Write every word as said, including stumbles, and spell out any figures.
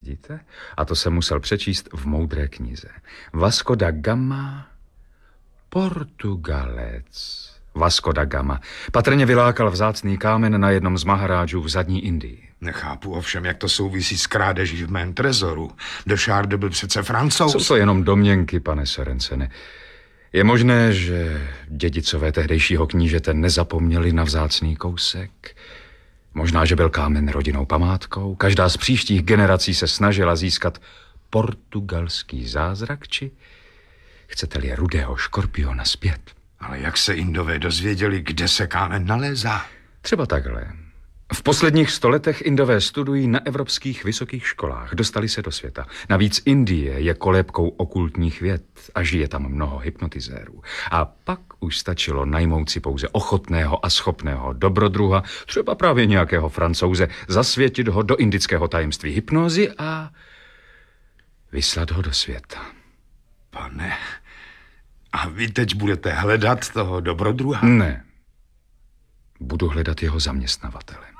vidíte? A to jsem musel přečíst v moudré knize. Vasco da Gama, Portugalec. Vasco da Gama patrně vylákal vzácný kámen na jednom z maharádžů v zadní Indii. Nechápu ovšem, jak to souvisí s krádeží v mém trezoru. De Charde byl přece Francouz. Jsou to jenom domněnky, pane Sorenssene. Je možné, že dědicové tehdejšího knížete nezapomněli na vzácný kousek. Možná, že byl kámen rodinnou památkou. Každá z příštích generací se snažila získat portugalský zázrak, či chcete-li rudého škorpiona zpět. Ale jak se Indové dozvěděli, kde se kámen nalézá? Třeba takhle. V posledních stoletech Indové studují na evropských vysokých školách. Dostali se do světa. Navíc Indie je kolébkou okultních věd a žije tam mnoho hypnotizérů. A pak už stačilo najmout si pouze ochotného a schopného dobrodruha, třeba právě nějakého Francouze, zasvětit ho do indického tajemství hypnózy a vyslat ho do světa. Pane, a vy teď budete hledat toho dobrodruha? Ne. Budu hledat jeho zaměstnavatele.